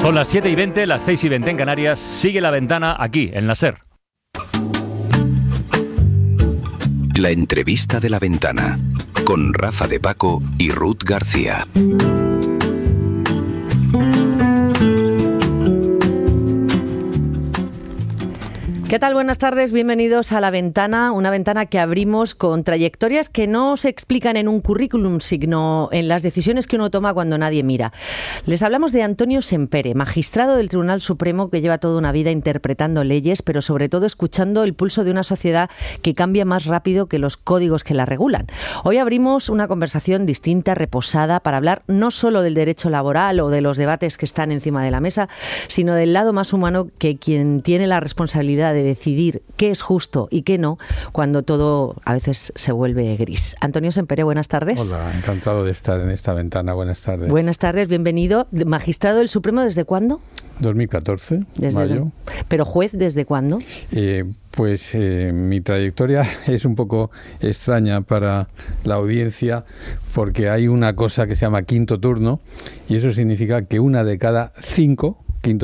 Son las 7:20, las 6:20 en Canarias. Sigue La Ventana aquí, en la SER. La entrevista de La Ventana, con Rafa de Paco y Ruth García. ¿Qué tal? Buenas tardes, bienvenidos a La Ventana, una ventana que abrimos con trayectorias que no se explican en un currículum, sino en las decisiones que uno toma cuando nadie mira. Les hablamos de Antonio Sempere, magistrado del Tribunal Supremo que lleva toda una vida interpretando leyes, pero sobre todo escuchando el pulso de una sociedad que cambia más rápido que los códigos que la regulan. Hoy abrimos una conversación distinta, reposada, para hablar no solo del derecho laboral o de los debates que están encima de la mesa, sino del lado más humano que quien tiene la responsabilidad de decidir qué es justo y qué no, cuando todo a veces se vuelve gris. Antonio Sempere, buenas tardes. Hola, encantado de estar en esta ventana. Buenas tardes. Buenas tardes, bienvenido. Magistrado del Supremo, ¿desde cuándo? 2014, mayo. ¿Pero juez desde cuándo? Mi trayectoria es un poco extraña para la audiencia porque hay una cosa que se llama quinto turno y eso significa que una de cada cinco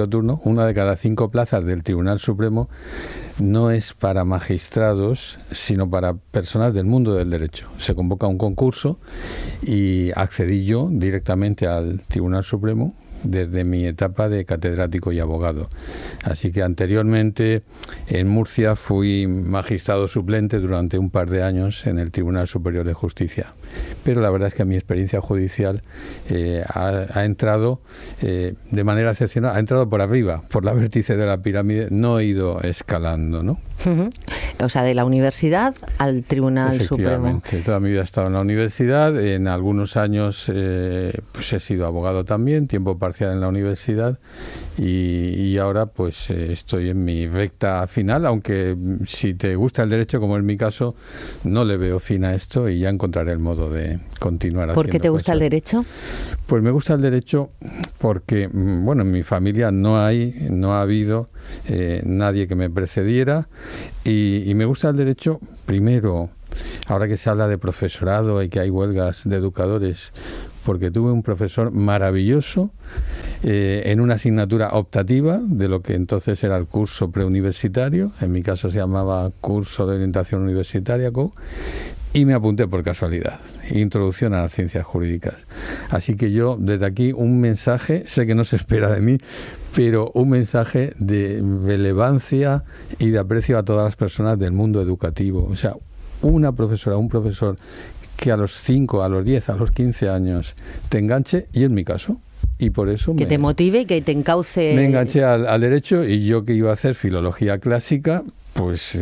plazas del Tribunal Supremo no es para magistrados, sino para personas del mundo del derecho. Se convoca un concurso y accedí yo directamente al Tribunal Supremo desde mi etapa de catedrático y abogado. Así que anteriormente en Murcia fui magistrado suplente durante un par de años en el Tribunal Superior de Justicia. Pero la verdad es que mi experiencia judicial ha entrado de manera excepcional, ha entrado por arriba, por la vértice de la pirámide, no he ido escalando, ¿no? Uh-huh. O sea, de la universidad al Tribunal Supremo. Efectivamente, toda mi vida he estado en la universidad, en algunos años pues he sido abogado también, tiempo parcial en la universidad y ahora pues estoy en mi recta final, aunque si te gusta el derecho, como en mi caso, no le veo fin a esto y ya encontraré el modo de continuar haciendo. ¿Por qué te gusta el derecho? Pues me gusta el derecho porque, bueno, en mi familia no ha habido nadie que me precediera y me gusta el derecho, primero, ahora que se habla de profesorado y que hay huelgas de educadores, porque tuve un profesor maravilloso en una asignatura optativa de lo que entonces era el curso preuniversitario, en mi caso se llamaba Curso de Orientación Universitaria, y me apunté por casualidad, Introducción a las Ciencias Jurídicas. Así que yo, desde aquí, un mensaje, sé que no se espera de mí, pero un mensaje de relevancia y de aprecio a todas las personas del mundo educativo. O sea, una profesora, un profesor que a los 5, a los 10, a los 15 años te enganche, y en mi caso, y por eso que te motive y que te encauce. Me enganché al derecho, y yo que iba a hacer filología clásica, pues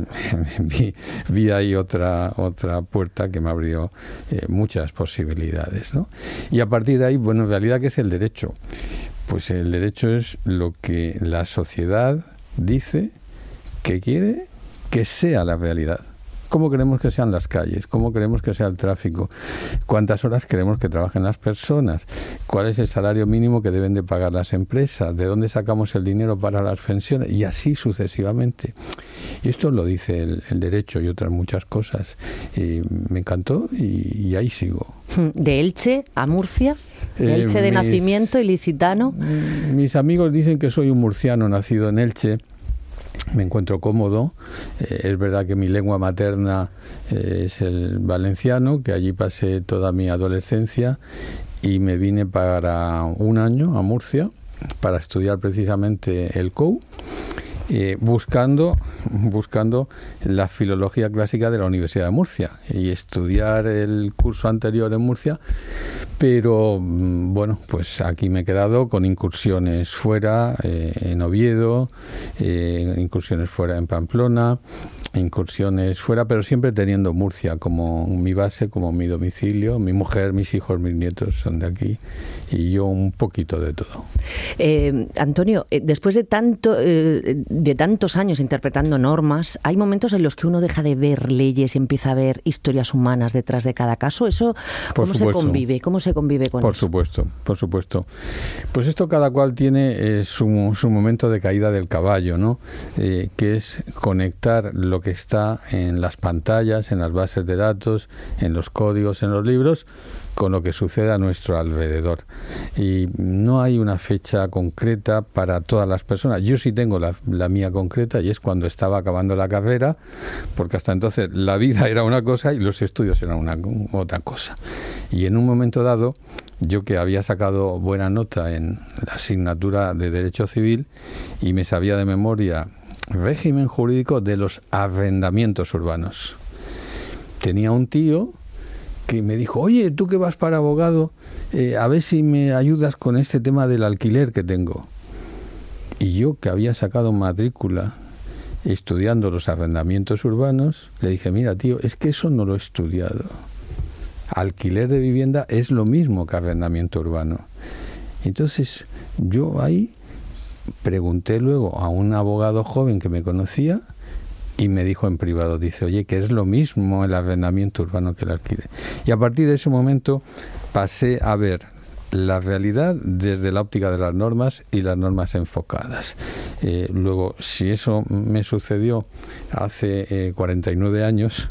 vi ahí otra puerta que me abrió muchas posibilidades, ¿no? Y a partir de ahí, bueno, en realidad, ¿qué es el derecho? Pues el derecho es lo que la sociedad dice que quiere que sea la realidad. ¿Cómo queremos que sean las calles? ¿Cómo queremos que sea el tráfico? ¿Cuántas horas queremos que trabajen las personas? ¿Cuál es el salario mínimo que deben de pagar las empresas? ¿De dónde sacamos el dinero para las pensiones? Y así sucesivamente. Y esto lo dice el derecho y otras muchas cosas. Y me encantó y ahí sigo. ¿De Elche a Murcia? ¿De Elche de nacimiento, ilicitano? Mis amigos dicen que soy un murciano nacido en Elche. Me encuentro cómodo. Es verdad que mi lengua materna es el valenciano, que allí pasé toda mi adolescencia y me vine para un año a Murcia para estudiar precisamente el COU, buscando la filología clásica de la Universidad de Murcia y estudiar el curso anterior en Murcia, pero bueno, pues aquí me he quedado con incursiones fuera, en Oviedo, incursiones fuera en Pamplona, incursiones fuera, pero siempre teniendo Murcia como mi base, como mi domicilio. Mi mujer, mis hijos, mis nietos son de aquí y yo un poquito de todo. Antonio, después de tantos años interpretando normas, hay momentos en los que uno deja de ver leyes y empieza a ver historias humanas detrás de cada caso. ¿Eso cómo se convive? ¿Cómo se convive con eso? Por supuesto. Pues esto cada cual tiene su momento de caída del caballo, ¿no? Que es conectar lo que está en las pantallas, en las bases de datos, en los códigos, en los libros, con lo que sucede a nuestro alrededor. Y no hay una fecha concreta para todas las personas. Yo sí tengo la mía concreta, y es cuando estaba acabando la carrera, porque hasta entonces la vida era una cosa y los estudios eran otra cosa. Y en un momento dado, yo que había sacado buena nota en la asignatura de Derecho Civil y me sabía de memoria régimen jurídico de los arrendamientos urbanos. Tenía un tío que me dijo: oye, tú que vas para abogado, a ver si me ayudas con este tema del alquiler que tengo. Y yo, que había sacado matrícula estudiando los arrendamientos urbanos, le dije: mira, tío, es que eso no lo he estudiado. Alquiler de vivienda es lo mismo que arrendamiento urbano. Entonces, yo ahí pregunté luego a un abogado joven que me conocía y me dijo en privado, dice: oye, que es lo mismo el arrendamiento urbano que el alquiler. Y a partir de ese momento pasé a ver la realidad desde la óptica de las normas y las normas enfocadas. Luego, si eso me sucedió hace 49 años,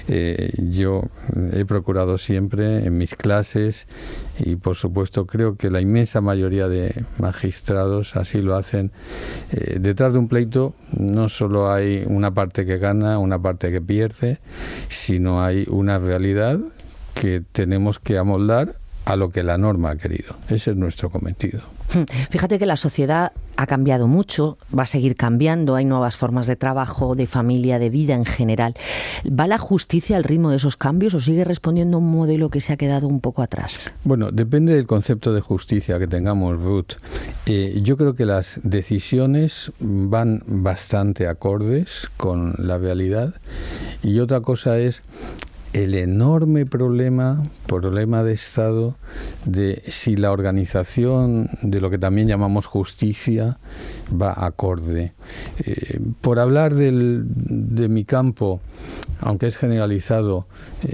yo he procurado siempre en mis clases, y por supuesto creo que la inmensa mayoría de magistrados así lo hacen, detrás de un pleito no solo hay una parte que gana, una parte que pierde, sino hay una realidad que tenemos que amoldar a lo que la norma ha querido. Ese es nuestro cometido. Fíjate que la sociedad ha cambiado mucho, va a seguir cambiando, hay nuevas formas de trabajo, de familia, de vida en general. ¿Va la justicia al ritmo de esos cambios o sigue respondiendo a un modelo que se ha quedado un poco atrás? Bueno, depende del concepto de justicia que tengamos, Ruth. Yo creo que las decisiones van bastante acordes con la realidad, y otra cosa es el enorme problema de Estado de si la organización de lo que también llamamos justicia va acorde. Por hablar de mi campo, aunque es generalizado,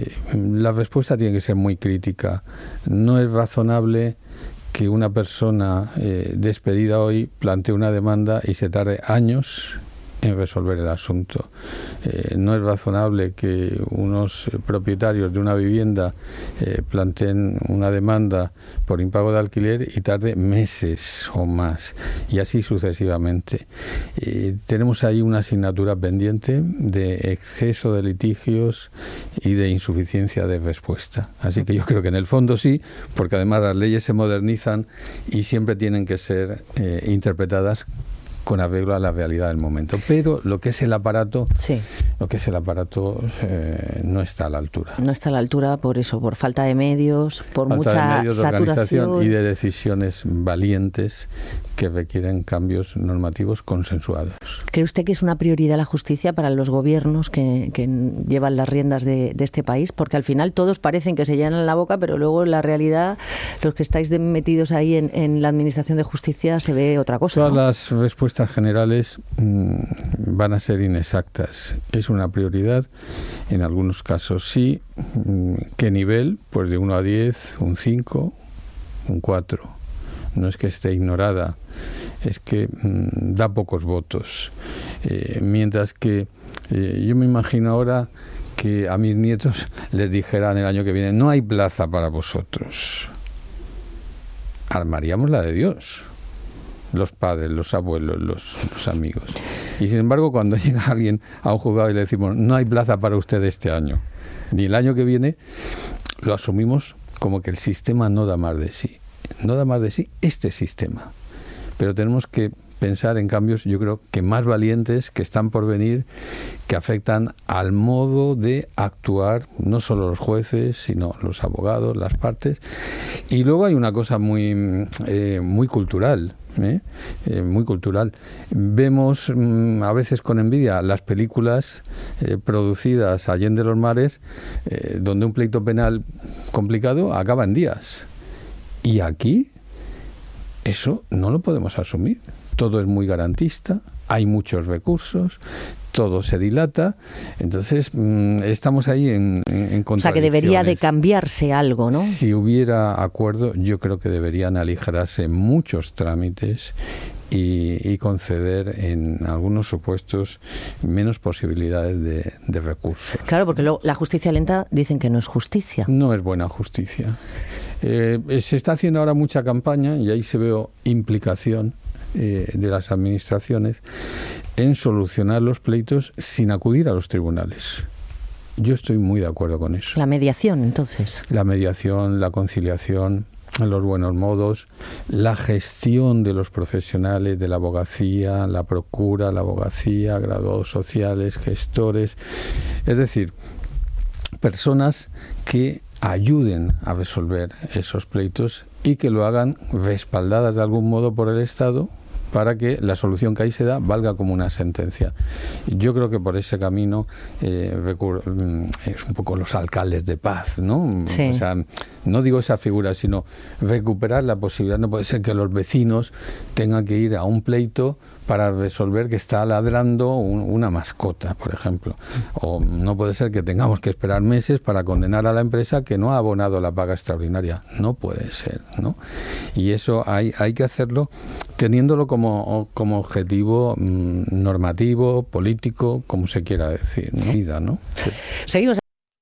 la respuesta tiene que ser muy crítica. No es razonable que una persona despedida hoy plantee una demanda y se tarde años en resolver el asunto. No es razonable que unos propietarios de una vivienda planteen una demanda por impago de alquiler y tarde meses o más, y así sucesivamente. Tenemos ahí una asignatura pendiente de exceso de litigios y de insuficiencia de respuesta. Así que yo creo que en el fondo sí, porque además las leyes se modernizan y siempre tienen que ser interpretadas con arreglo a la realidad del momento, pero lo que es el aparato, no está a la altura. No está a la altura por eso, por falta de medios, por mucha saturación y de decisiones valientes que requieren cambios normativos consensuados. ¿Cree usted que es una prioridad la justicia para los gobiernos que llevan las riendas de este país? Porque al final todos parecen que se llenan la boca, pero luego en la realidad, los que estáis metidos ahí en la administración de justicia, se ve otra cosa, ¿no? Todas las respuestas generales van a ser inexactas. Es una prioridad, en algunos casos sí. ¿Qué nivel? Pues de 1 a 10, un 5, un 4. No es que esté ignorada, es que da pocos votos. Mientras que yo me imagino ahora que a mis nietos les dijeran el año que viene: no hay plaza para vosotros. Armaríamos la de Dios, los padres, los abuelos, los amigos. Y sin embargo, cuando llega alguien a un juzgado y le decimos: no hay plaza para usted este año, ni el año que viene, lo asumimos como que el sistema no da más de sí. No da más de sí este sistema. Pero tenemos que pensar en cambios, yo creo que más valientes, que están por venir, que afectan al modo de actuar, no solo los jueces, sino los abogados, las partes. Y luego hay una cosa muy cultural. Muy cultural. Vemos a veces con envidia las películas producidas allende los mares, donde un pleito penal complicado acaba en días. Y aquí eso no lo podemos asumir. Todo es muy garantista, hay muchos recursos, todo se dilata, entonces estamos ahí en contradicciones. O sea, que debería de cambiarse algo, ¿no? Si hubiera acuerdo, yo creo que deberían aligerarse muchos trámites y conceder en algunos supuestos menos posibilidades de recursos. Claro, porque luego la justicia lenta dicen que no es justicia. No es buena justicia. Se está haciendo ahora mucha campaña y ahí se ve implicación de las administraciones en solucionar los pleitos sin acudir a los tribunales. Yo estoy muy de acuerdo con eso. La mediación, entonces. La mediación, la conciliación, los buenos modos, la gestión de los profesionales de la abogacía, la procura, la abogacía, graduados sociales, gestores, es decir, personas que ayuden a resolver esos pleitos y que lo hagan respaldadas de algún modo por el Estado para que la solución que ahí se da valga como una sentencia. Yo creo que por ese camino es un poco los alcaldes de paz, ¿no? Sí. O sea, no digo esa figura, sino recuperar la posibilidad. No puede ser que los vecinos tengan que ir a un pleito para resolver que está ladrando una mascota, por ejemplo. O no puede ser que tengamos que esperar meses para condenar a la empresa que no ha abonado la paga extraordinaria. No puede ser, ¿no? Y eso hay que hacerlo teniéndolo como objetivo normativo, político, como se quiera decir, ¿no? Vida, ¿no? Sí. Seguimos.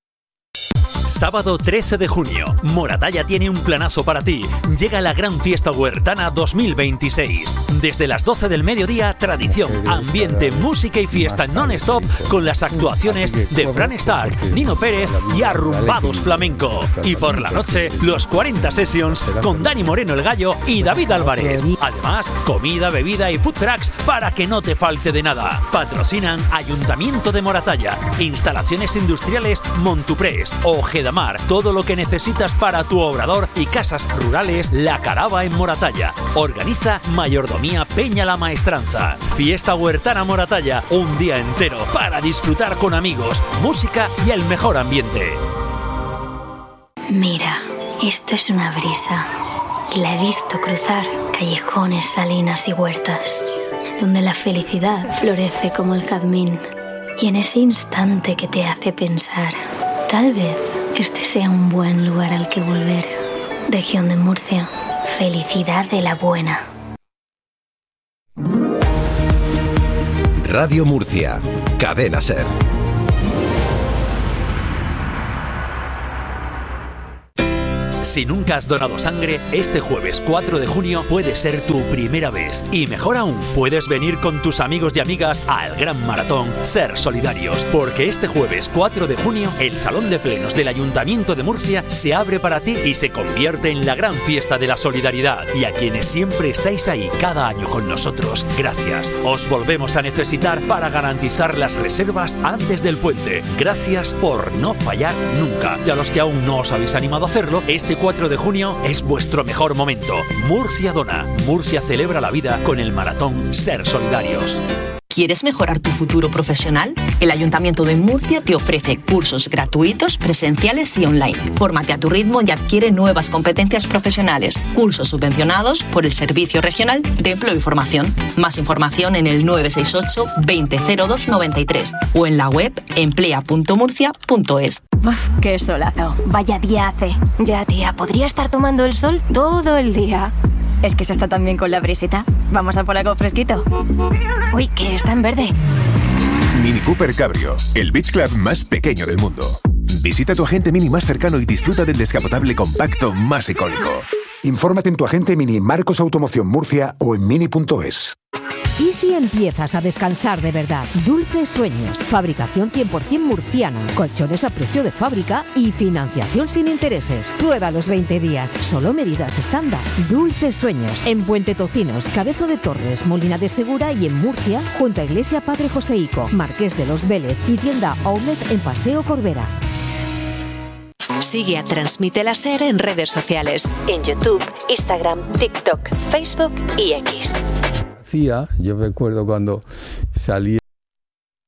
Sábado 13 de junio, Moratalla tiene un planazo para ti. Llega la Gran Fiesta Huertana 2026. Desde las 12 del mediodía, tradición, ambiente, música y fiesta non-stop con las actuaciones de Fran Stark, Nino Pérez y Arrumbados Flamenco. Y por la noche, los 40 Sessions con Dani Moreno el Gallo y David Álvarez. Además, comida, bebida y food trucks para que no te falte de nada. Patrocinan Ayuntamiento de Moratalla, Instalaciones Industriales Montuprés, Ojeda Mar, todo lo que necesitas para tu obrador y casas rurales, La Carava en Moratalla. Organiza Mayordomía Peña La Maestranza. Fiesta Huertana Moratalla, un día entero para disfrutar con amigos, música y el mejor ambiente. Mira, esto es una brisa y la he visto cruzar callejones, salinas y huertas, donde la felicidad florece como el jazmín. Y en ese instante que te hace pensar, tal vez este sea un buen lugar al que volver. Región de Murcia, felicidad de la buena. Radio Murcia, Cadena SER. Si nunca has donado sangre, este jueves 4 de junio puede ser tu primera vez. Y mejor aún, puedes venir con tus amigos y amigas al gran maratón Ser Solidarios. Porque este jueves 4 de junio, el Salón de Plenos del Ayuntamiento de Murcia se abre para ti y se convierte en la gran fiesta de la solidaridad. Y a quienes siempre estáis ahí cada año con nosotros, gracias. Os volvemos a necesitar para garantizar las reservas antes del puente. Gracias por no fallar nunca. Y a los que aún no os habéis animado a hacerlo, este 4 de junio es vuestro mejor momento. Murcia dona. Murcia celebra la vida con el maratón Ser Solidarios. ¿Quieres mejorar tu futuro profesional? El Ayuntamiento de Murcia te ofrece cursos gratuitos, presenciales y online. Fórmate a tu ritmo y adquiere nuevas competencias profesionales. Cursos subvencionados por el Servicio Regional de Empleo y Formación. Más información en el 968 2002 93 o en la web emplea.murcia.es. Uf, qué solazo. Vaya día hace. Ya, tía, podría estar tomando el sol todo el día. Es que se está tan bien con la brisita. Vamos a por algo fresquito. Uy, que está en verde. Mini Cooper Cabrio, el beach club más pequeño del mundo. Visita tu agente Mini más cercano y disfruta del descapotable compacto más icónico. Infórmate en tu agente Mini Marcos Automoción Murcia o en mini.es. ¿Y si empiezas a descansar de verdad? Dulces Sueños, fabricación 100% murciana, colchones a precio de fábrica y financiación sin intereses. Prueba los 20 días, solo medidas estándar. Dulces Sueños, en Puente Tocinos, Cabezo de Torres, Molina de Segura y en Murcia, junto a Iglesia Padre Joseico, Marqués de los Vélez y tienda Outlet en Paseo Corbera. Sigue a Transmite la SER en redes sociales, en YouTube, Instagram, TikTok, Facebook y X. Yo recuerdo cuando salí